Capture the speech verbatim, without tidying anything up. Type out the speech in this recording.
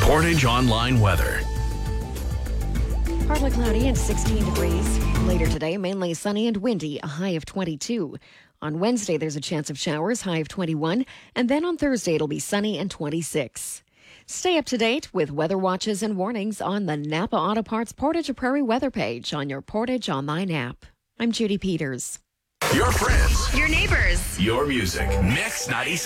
Portage Online weather. Partly cloudy and sixteen degrees. Later today, mainly sunny and windy, a high of twenty-two. On Wednesday, there's a chance of showers, high of twenty-one. And then on Thursday, it'll be sunny and twenty-six. Stay up to date with weather watches and warnings on the Napa Auto Parts Portage Prairie weather page on your Portage Online app. I'm Judy Peters. Your friends. Your neighbors. Your music. Mix ninety-seven.